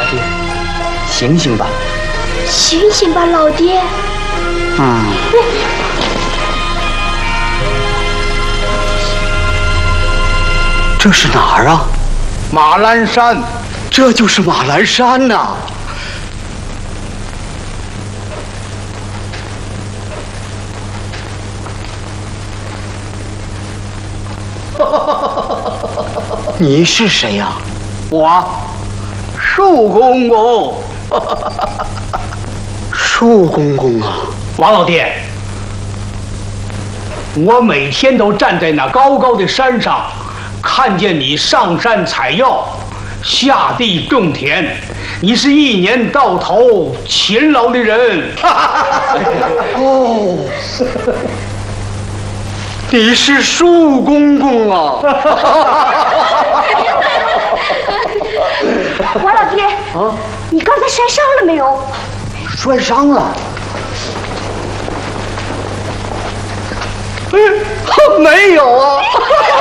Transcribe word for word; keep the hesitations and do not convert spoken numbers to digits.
爹，醒醒吧！ 醒醒吧，老爹！ 嗯。这是哪儿啊？ 马栏山。 这就是马栏山呐！你是谁呀？ 我，树公公。 树公公啊！ 王老爹，我每天都站在那高高的山上，看见你上山采药，下地种田，你是一年到头勤劳的人。 哦，你是树公公啊！ 王老爹，啊，你刚才摔伤了没有？ 摔伤了？ 嗯，没有啊。